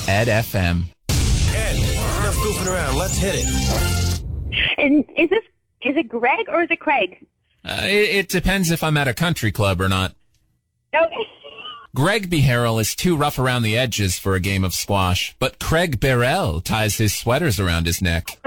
Ed FM. Ed, enough goofing around. Let's hit it. And is it Greg or is it Craig? It depends if I'm at a country club or not. Okay. Greg Beharrell is too rough around the edges for a game of squash, but Craig Barrell ties his sweaters around his neck.